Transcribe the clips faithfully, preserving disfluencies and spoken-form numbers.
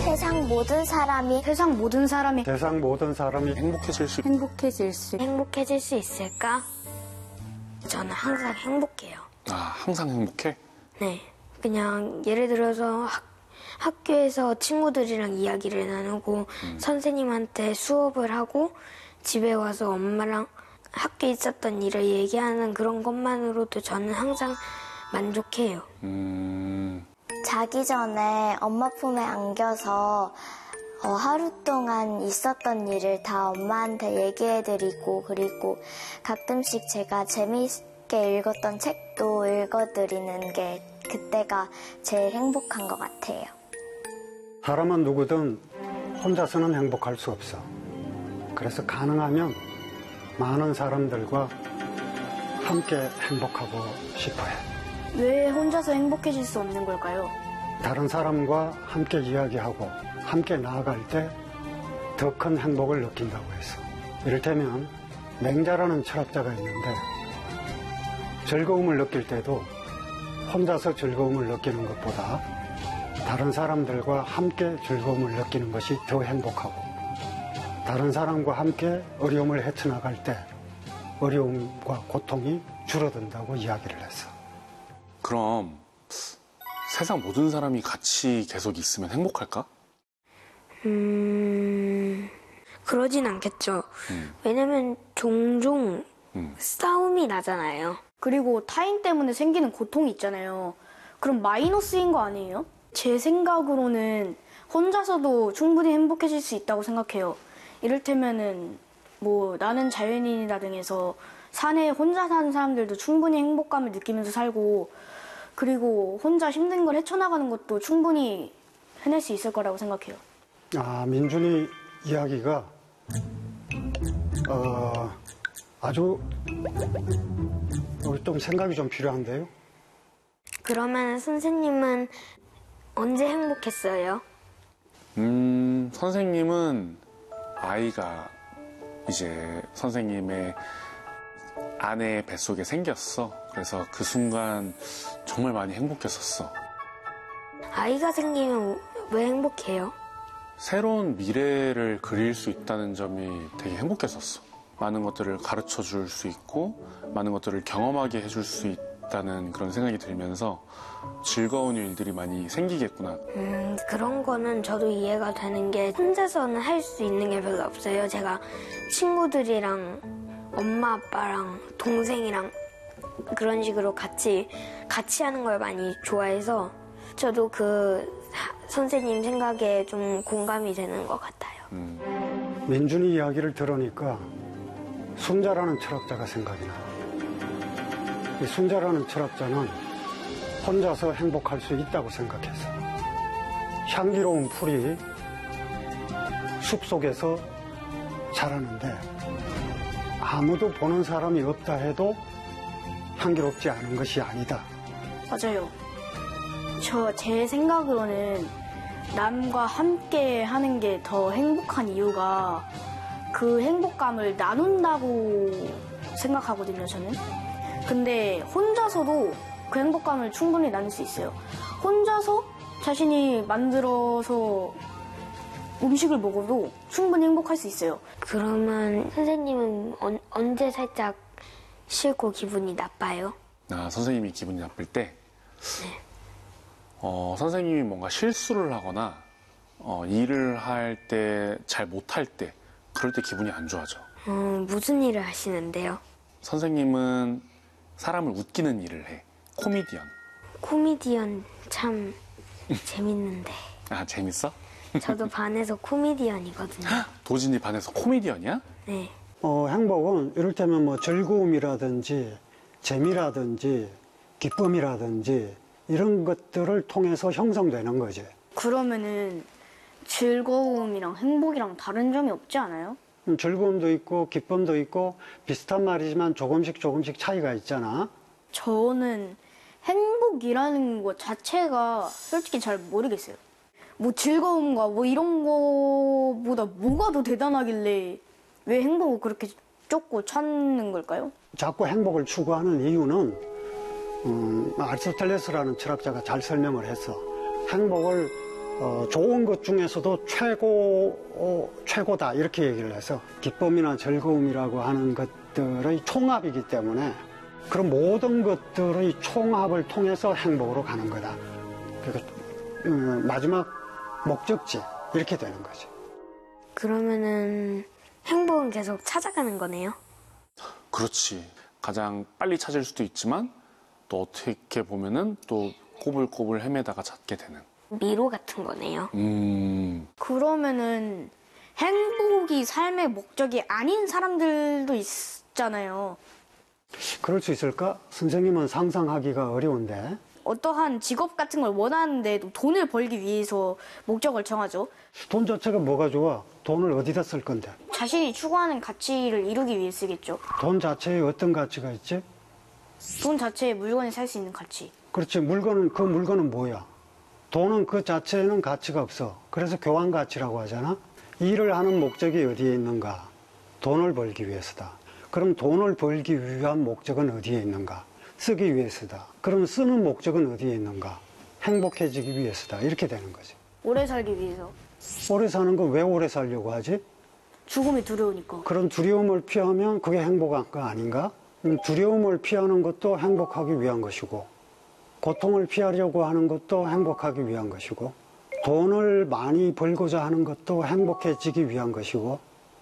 세상 모든 사람이 세상 모든 사람이 세상 모든 사람이 행복해질 수 행복해질 수 행복해질 수 있을까? 저는 항상 행복해요. 아, 항상 행복해? 네. 그냥 예를 들어서 학, 학교에서 친구들이랑 이야기를 나누고 음. 선생님한테 수업을 하고 집에 와서 엄마랑 학교에 있었던 일을 얘기하는 그런 것만으로도 저는 항상 만족해요. 음... 자기 전에 엄마 품에 안겨서 어, 하루 동안 있었던 일을 다 엄마한테 얘기해드리고 그리고 가끔씩 제가 재미있게 읽었던 책도 읽어드리는 게 그때가 제일 행복한 것 같아요. 사람은 누구든 혼자서는 행복할 수 없어. 그래서 가능하면 많은 사람들과 함께 행복하고 싶어해. 왜 혼자서 행복해질 수 없는 걸까요? 다른 사람과 함께 이야기하고 함께 나아갈 때 더 큰 행복을 느낀다고 해서. 이를테면 맹자라는 철학자가 있는데 즐거움을 느낄 때도 혼자서 즐거움을 느끼는 것보다 다른 사람들과 함께 즐거움을 느끼는 것이 더 행복하고 다른 사람과 함께 어려움을 헤쳐나갈 때 어려움과 고통이 줄어든다고 이야기를 했어. 그럼 세상 모든 사람이 같이 계속 있으면 행복할까? 음... 그러진 않겠죠. 음. 왜냐면 종종 음. 싸움이 나잖아요. 그리고 타인 때문에 생기는 고통이 있잖아요. 그럼 마이너스인 거 아니에요? 제 생각으로는 혼자서도 충분히 행복해질 수 있다고 생각해요. 이를테면은 뭐 나는 자연인이다 등에서 산에 혼자 사는 사람들도 충분히 행복감을 느끼면서 살고 그리고 혼자 힘든 걸 헤쳐나가는 것도 충분히 해낼 수 있을 거라고 생각해요. 아, 민준이 이야기가 어, 아주 좀 생각이 좀 필요한데요. 그러면 선생님은 언제 행복했어요? 음, 선생님은 아이가 이제 선생님의 아내의 뱃속에 생겼어. 그래서 그 순간 정말 많이 행복했었어. 아이가 생기면 왜 행복해요? 새로운 미래를 그릴 수 있다는 점이 되게 행복했었어. 많은 것들을 가르쳐 줄 수 있고 많은 것들을 경험하게 해줄 수 있다는 그런 생각이 들면서 즐거운 일들이 많이 생기겠구나. 음, 그런 거는 저도 이해가 되는 게 혼자서는 할 수 있는 게 별로 없어요. 제가 친구들이랑 엄마 아빠랑 동생이랑 그런 식으로 같이 같이 하는 걸 많이 좋아해서 저도 그 선생님 생각에 좀 공감이 되는 것 같아요. 음. 민준이 이야기를 들으니까 순자라는 철학자가 생각이 나. 이 순자라는 철학자는 혼자서 행복할 수 있다고 생각했어. 향기로운 풀이 숲속에서 자라는데 아무도 보는 사람이 없다 해도 향기롭지 않은 것이 아니다. 맞아요. 저 제 생각으로는 남과 함께 하는 게 더 행복한 이유가 그 행복감을 나눈다고 생각하거든요, 저는. 근데 혼자서도 그 행복감을 충분히 나눌 수 있어요. 혼자서 자신이 만들어서 음식을 먹어도 충분히 행복할 수 있어요. 그러면 선생님은 언, 언제 살짝 싫고 기분이 나빠요? 아, 선생님이 기분이 나쁠 때? 네. 어, 선생님이 뭔가 실수를 하거나 어, 일을 할 때 잘 못할 때 그럴 때 기분이 안 좋아져. 어, 무슨 일을 하시는데요? 선생님은 사람을 웃기는 일을 해. 코미디언. 코미디언 참 재밌는데. 아, 재밌어? 저도 반에서 코미디언이거든요. 도진이 반에서 코미디언이야? 네. 어, 행복은 이를테면 뭐 즐거움이라든지 재미라든지 기쁨이라든지 이런 것들을 통해서 형성되는 거지. 그러면은 즐거움이랑 행복이랑 다른 점이 없지 않아요? 즐거움도 있고 기쁨도 있고 비슷한 말이지만 조금씩 조금씩 차이가 있잖아. 저는 행복이라는 것 자체가 솔직히 잘 모르겠어요. 뭐 즐거움과 뭐 이런 거보다 뭐가 더 대단하길래 왜 행복을 그렇게 쫓고 찾는 걸까요? 자꾸 행복을 추구하는 이유는 음, 아리스토텔레스라는 철학자가 잘 설명을 했어. 행복을 어, 좋은 것 중에서도 최고, 어, 최고다 이렇게 얘기를 해서 기쁨이나 즐거움이라고 하는 것들의 총합이기 때문에 그런 모든 것들의 총합을 통해서 행복으로 가는 거다. 그러니까 음, 마지막 목적지 이렇게 되는 거죠. 그러면은 행복은 계속 찾아가는 거네요. 그렇지. 가장 빨리 찾을 수도 있지만 또 어떻게 보면은 또 꼬불꼬불 헤매다가 찾게 되는. 미로 같은 거네요. 음. 그러면은 행복이 삶의 목적이 아닌 사람들도 있잖아요. 그럴 수 있을까? 선생님은 상상하기가 어려운데. 어떠한 직업 같은 걸 원하는데도 돈을 벌기 위해서 목적을 정하죠. 돈 자체가 뭐가 좋아? 돈을 어디다 쓸 건데? 자신이 추구하는 가치를 이루기 위해 쓰겠죠. 돈 자체에 어떤 가치가 있지? 돈 자체에 물건을 살 수 있는 가치. 그렇지. 물건은, 그 물건은 뭐야? 돈은 그 자체에는 가치가 없어. 그래서 교환 가치라고 하잖아. 일을 하는 목적이 어디에 있는가? 돈을 벌기 위해서다. 그럼 돈을 벌기 위한 목적은 어디에 있는가? 쓰기 위해서다. 그럼 쓰는 목적은 어디에 있는가? 행복해지기 위해서다. 이렇게 되는 거지. 오래 살기 위해서. 오래 사는 거 왜 오래 살려고 하지? 죽음이 두려우니까. 그런 두려움을 피하면 그게 행복한 거 아닌가? 음, 두려움을 피하는 것도 행복하기 위한 것이고, 고통을 피하려고 하는 것도 행복하기 위한 것이고, 돈을 많이 벌고자 하는 것도 행복해지기 위한 것이고,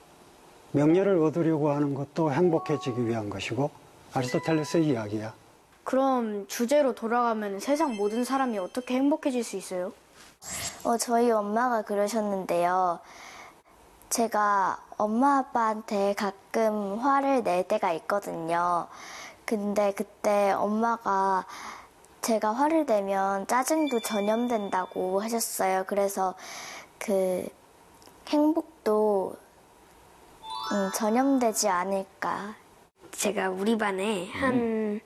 명예를 얻으려고 하는 것도 행복해지기 위한 것이고, 아리스토텔레스의 이야기야. 그럼 주제로 돌아가면 세상 모든 사람이 어떻게 행복해질 수 있어요? 어, 저희 엄마가 그러셨는데요. 제가 엄마 아빠한테 가끔 화를 낼 때가 있거든요. 근데 그때 엄마가 제가 화를 내면 짜증도 전염된다고 하셨어요. 그래서 그 행복도 음, 전염되지 않을까. 제가 우리 반에 한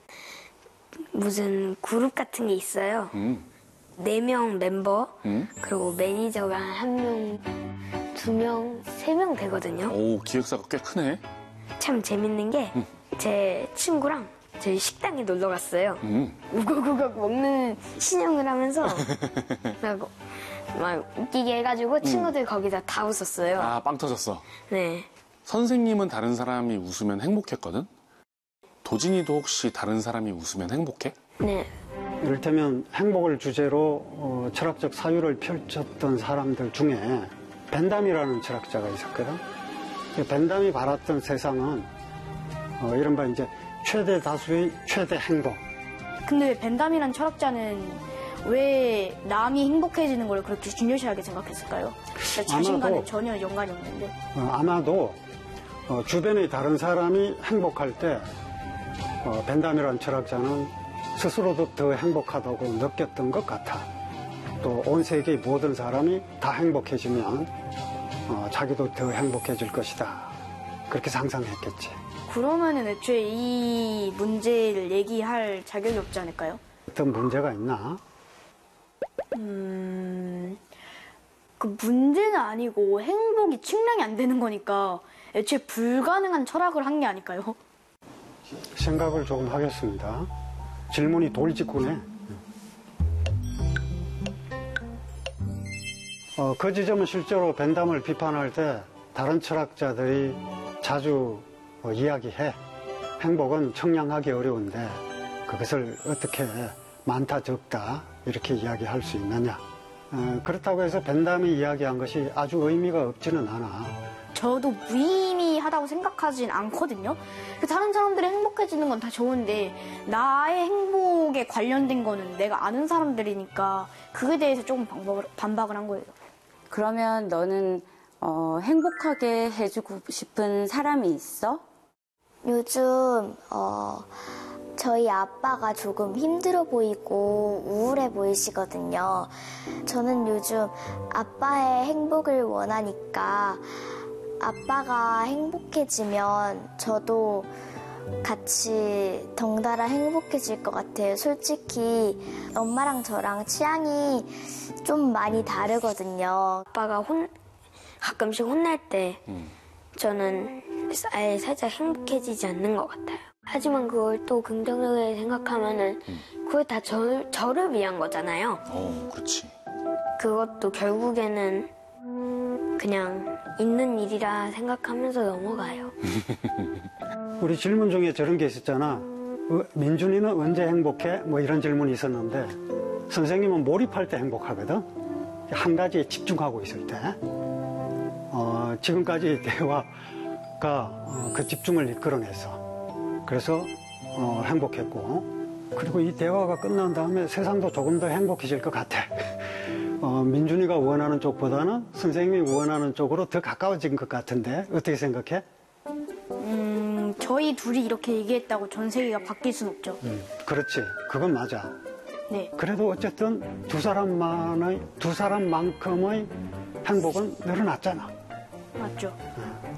무슨 그룹 같은 게 있어요. 음. 네 명 멤버, 음. 그리고 매니저가 한 명, 두 명, 세 명 되거든요. 오, 기획사가 꽤 크네. 참 재밌는 게 제 친구랑 저희 식당에 놀러 갔어요. 음. 우걱우걱 먹는 신용을 하면서 막, 막 웃기게 해가지고 친구들 거기다 다 웃었어요. 아, 빵 터졌어. 네. 선생님은 다른 사람이 웃으면 행복했거든? 도진이도 혹시 다른 사람이 웃으면 행복해? 네. 이를테면 행복을 주제로 어, 철학적 사유를 펼쳤던 사람들 중에 벤담이라는 철학자가 있었거든. 벤담이 바랐던 세상은 어, 이른바 이제 최대 다수의 최대 행복. 근데 왜 벤담이란 철학자는 왜 남이 행복해지는 걸 그렇게 중요시하게 생각했을까요? 자신과는 아마도- 전혀 연관이 없는데. 어, 아마도 어, 주변의 다른 사람이 행복할 때 어, 벤담이라는 철학자는 스스로도 더 행복하다고 느꼈던 것 같아. 또 온 세계의 모든 사람이 다 행복해지면 어, 자기도 더 행복해질 것이다. 그렇게 상상했겠지. 그러면은 애초에 이 문제를 얘기할 자격이 없지 않을까요? 어떤 문제가 있나? 음, 그 문제는 아니고 행복이 측량이 안 되는 거니까 애초에 불가능한 철학을 한 게 아닐까요? 생각을 조금 하겠습니다. 질문이 돌직구네. 어, 그 지점은 실제로 벤담을 비판할 때 다른 철학자들이 자주 어, 이야기해. 행복은 측량하기 어려운데 그것을 어떻게 많다 적다 이렇게 이야기할 수 있느냐. 어, 그렇다고 해서 벤담이 이야기한 것이 아주 의미가 없지는 않아. 저도 무의미하다고 생각하진 않거든요. 다른 사람들이 행복해지는 건 다 좋은데 나의 행복에 관련된 거는 내가 아는 사람들이니까 그에 대해서 조금 반박을, 반박을 한 거예요. 그러면 너는 어, 행복하게 해주고 싶은 사람이 있어? 요즘 어, 저희 아빠가 조금 힘들어 보이고 우울해 보이시거든요. 저는 요즘 아빠의 행복을 원하니까 아빠가 행복해지면 저도 같이 덩달아 행복해질 것 같아요. 솔직히 엄마랑 저랑 취향이 좀 많이 다르거든요. 아빠가 혼, 가끔씩 혼날 때 음. 저는 아예 살짝 행복해지지 않는 것 같아요. 하지만 그걸 또 긍정적으로 생각하면은 그걸 다 저, 저를 위한 거잖아요. 어, 그렇지. 그것도 결국에는 그냥 있는 일이라 생각하면서 넘어가요. 우리 질문 중에 저런 게 있었잖아. 어, 민준이는 언제 행복해? 뭐 이런 질문이 있었는데 선생님은 몰입할 때 행복하거든. 한 가지에 집중하고 있을 때. 어, 지금까지 대화가 어, 그 집중을 이끌어냈어. 그래서 어, 행복했고 그리고 이 대화가 끝난 다음에 세상도 조금 더 행복해질 것 같아. 어, 민준이가 원하는 쪽보다는 선생님이 원하는 쪽으로 더 가까워진 것 같은데 어떻게 생각해? 음, 저희 둘이 이렇게 얘기했다고 전 세계가 바뀔 순 없죠. 음, 그렇지. 그건 맞아. 네. 그래도 어쨌든 두 사람만의, 두 사람만큼의 행복은 늘어났잖아. 맞죠. 어.